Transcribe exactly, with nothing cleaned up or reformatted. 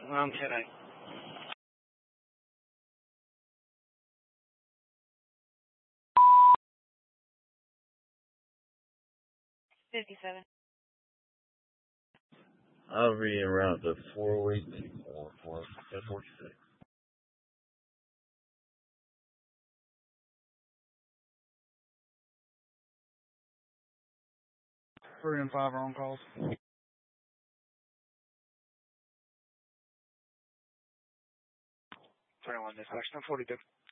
I'm kidding. fifty-seven. I'll be around the four week or four ten forty six. Three and five are on calls. Three and one dispatch. ten forty-two.